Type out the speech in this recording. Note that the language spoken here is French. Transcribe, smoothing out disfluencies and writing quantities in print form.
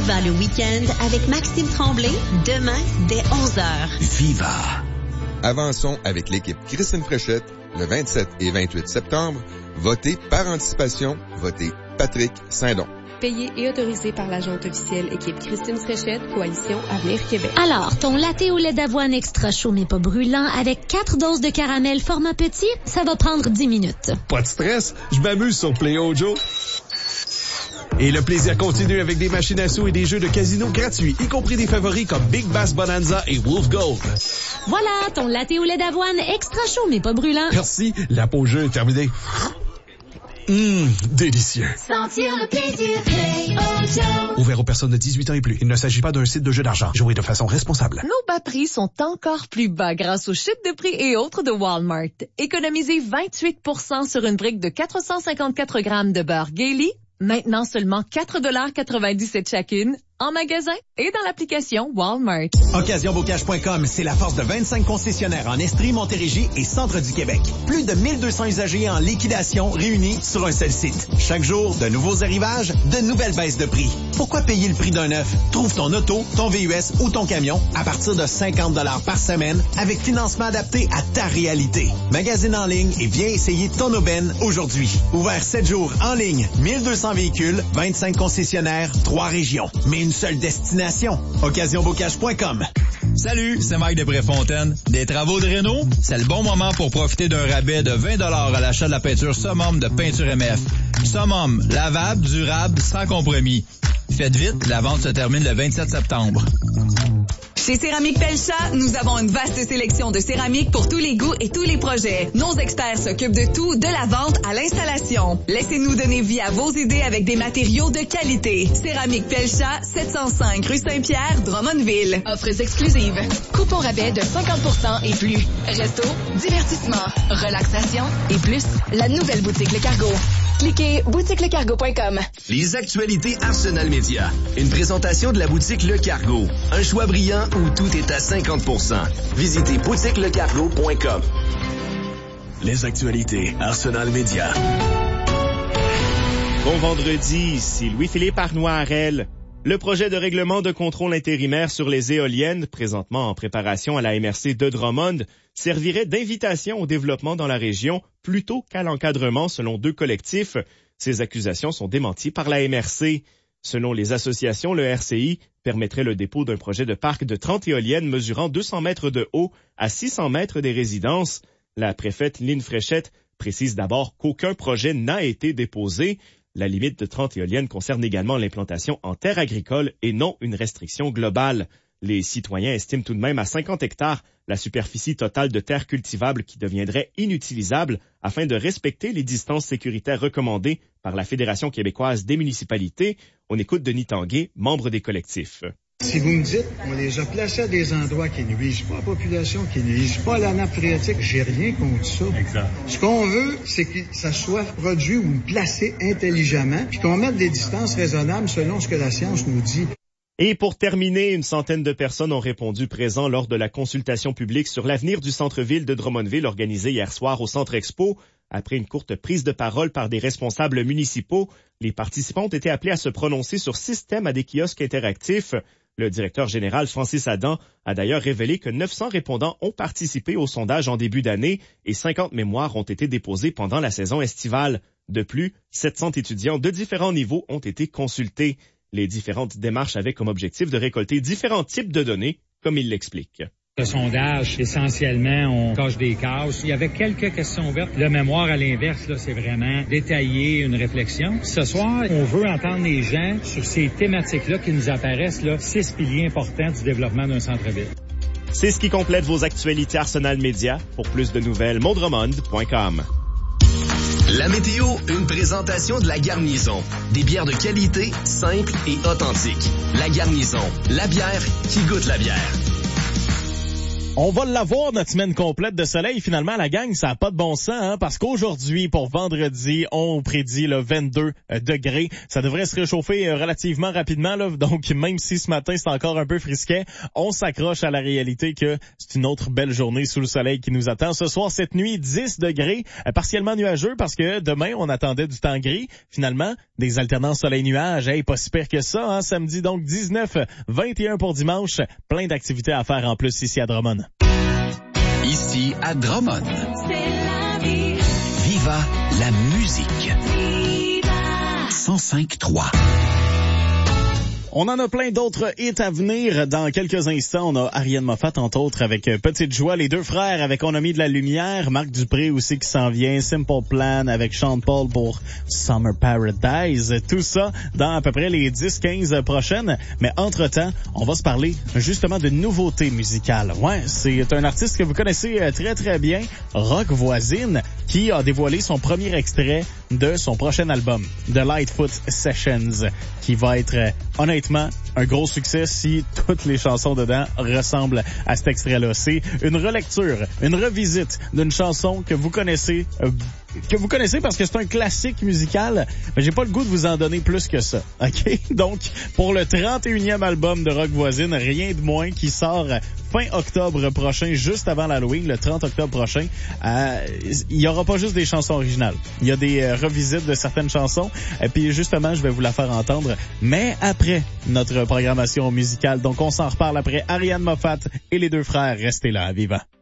Viva le week-end avec Maxime Tremblay, demain dès 11h. Viva. Avançons avec l'équipe Christine Fréchette le 27 et 28 septembre. Votez par anticipation. Votez Patrick Saint-Don. Payé et autorisé par l'agente officielle équipe Christine Fréchette, Coalition Avenir Québec. Alors, ton latte au lait d'avoine extra chaud mais pas brûlant avec 4 doses de caramel format petit, ça va prendre 10 minutes. Pas de stress, je m'amuse sur Play Ojo. Et le plaisir continue avec des machines à sous et des jeux de casino gratuits, y compris des favoris comme Big Bass Bonanza et Wolf Gold. Voilà, ton latte au lait d'avoine extra chaud mais pas brûlant. Merci, la pause jeu est terminée. Délicieux. Sentir le plaisir Play Ojo. Ouvert aux personnes de 18 ans et plus. Il ne s'agit pas d'un site de jeu d'argent. Jouez de façon responsable. Nos bas prix sont encore plus bas grâce aux chutes de prix et autres de Walmart. Économisez 28% sur une brique de 454 grammes de beurre Gailey. Maintenant seulement 4,97 chacune, en magasin et dans l'application Walmart. OccasionBocage.com, c'est la force de 25 concessionnaires en Estrie, Montérégie et centre du Québec. Plus de 1200 usagers en liquidation réunis sur un seul site. Chaque jour, de nouveaux arrivages, de nouvelles baisses de prix. Pourquoi payer le prix d'un neuf? Trouve ton auto, ton VUS ou ton camion à partir de 50 $ par semaine avec financement adapté à ta réalité. Magasine en ligne et viens essayer ton aubaine aujourd'hui. Ouvert 7 jours en ligne, 1200 véhicules, 25 concessionnaires, 3 régions. Mais une seule destination. OccasionBocage.com. Salut, c'est Mike de Préfontaine. Des travaux de réno? C'est le bon moment pour profiter d'un rabais de 20 $ à l'achat de la peinture Summum de Peinture MF. Summum, lavable, durable, sans compromis. Faites vite, la vente se termine le 27 septembre. Chez Céramique Pelchat, nous avons une vaste sélection de céramique pour tous les goûts et tous les projets. Nos experts s'occupent de tout, de la vente à l'installation. Laissez-nous donner vie à vos idées avec des matériaux de qualité. Céramique Pelchat, 705 rue Saint-Pierre, Drummondville. Offres exclusives. Coupons rabais de 50% et plus. Resto, divertissement, relaxation et plus. La nouvelle boutique Le Cargo. Cliquez boutiquelecargo.com. Les actualités Arsenal Média. Une présentation de la boutique Le Cargo. Un choix brillant où tout est à 50%. Visitez boutiquelecargo.com. Les actualités Arsenal Média. Bon vendredi, ici Louis-Philippe Arnois-Harel. Le projet de règlement de contrôle intérimaire sur les éoliennes, présentement en préparation à la MRC de Drummond, servirait d'invitation au développement dans la région plutôt qu'à l'encadrement selon 2 collectifs. Ces accusations sont démenties par la MRC. Selon les associations, le RCI permettrait le dépôt d'un projet de parc de 30 éoliennes mesurant 200 mètres de haut à 600 mètres des résidences. La préfète Lynne Fréchette précise d'abord qu'aucun projet n'a été déposé. La limite de 30 éoliennes concerne également l'implantation en terre agricole et non une restriction globale. Les citoyens estiment tout de même à 50 hectares la superficie totale de terre cultivable qui deviendrait inutilisable afin de respecter les distances sécuritaires recommandées par la Fédération québécoise des municipalités. On écoute Denis Tanguay, membre des collectifs. Si vous me dites, on les a placés à des endroits qui nuisent pas à la population, qui nuisent pas à la nappe phréatique, j'ai rien contre ça. Exact. Ce qu'on veut, c'est que ça soit produit ou placé intelligemment, puis qu'on mette des distances raisonnables selon ce que la science nous dit. Et pour terminer, une centaine de personnes ont répondu présents lors de la consultation publique sur l'avenir du centre-ville de Drummondville organisée hier soir au Centre Expo. Après une courte prise de parole par des responsables municipaux, les participants ont été appelés à se prononcer sur 6 thèmes à des kiosques interactifs. Le directeur général Francis Adam a d'ailleurs révélé que 900 répondants ont participé au sondage en début d'année et 50 mémoires ont été déposées pendant la saison estivale. De plus, 700 étudiants de différents niveaux ont été consultés. Les différentes démarches avaient comme objectif de récolter différents types de données, comme il l'explique. Le sondage, essentiellement, on coche des cases. Il y avait quelques questions ouvertes. Le mémoire, à l'inverse, là, c'est vraiment détailler une réflexion. Ce soir, on veut entendre les gens sur ces thématiques-là qui nous apparaissent, là, 6 piliers importants du développement d'un centre-ville. C'est ce qui complète vos actualités Arsenal Média. Pour plus de nouvelles, mondremond.com. La météo, une présentation de La Garnison. Des bières de qualité, simples et authentiques. La Garnison, la bière qui goûte la bière. On va l'avoir, notre semaine complète de soleil. Finalement, la gang, ça n'a pas de bon sens, hein, parce qu'aujourd'hui, pour vendredi, on prédit le 22 degrés. Ça devrait se réchauffer relativement rapidement, là. Donc, même si ce matin, c'est encore un peu frisquet, on s'accroche à la réalité que c'est une autre belle journée sous le soleil qui nous attend. Ce soir, cette nuit, 10 degrés, partiellement nuageux, parce que demain, on attendait du temps gris. Finalement, des alternances soleil-nuage. Hey, pas si pire que ça, hein. Samedi, donc 19, 21 pour dimanche. Plein d'activités à faire en plus ici à Drummond. Ici à Drummond. C'est la vie. Viva la musique. Viva. 105.3. On en a plein d'autres hits à venir. Dans quelques instants, on a Ariane Moffat, entre autres, avec Petite Joie. Les deux frères avec On a mis de la lumière. Marc Dupré aussi qui s'en vient. Simple Plan avec Sean Paul pour Summer Paradise. Tout ça dans à peu près les 10-15 prochaines. Mais entre-temps, on va se parler justement de nouveautés musicales. Ouais, c'est un artiste que vous connaissez très très bien, Rock Voisine, qui a dévoilé son premier extrait de son prochain album, The Lightfoot Sessions, qui va être honnêtement un gros succès si toutes les chansons dedans ressemblent à cet extrait-là. C'est une relecture, une revisite d'une chanson que vous connaissez parce que c'est un classique musical, mais j'ai pas le goût de vous en donner plus que ça. OK? Donc, pour le 31e album de Rock Voisine, rien de moins, qui sort fin octobre prochain, juste avant l'Halloween, le 30 octobre prochain, il y aura pas juste des chansons originales. Il y a des revisites de certaines chansons, et puis justement, je vais vous la faire entendre, mais après notre programmation musicale. Donc, on s'en reparle après Ariane Moffat et les deux frères. Restez là, à Viva.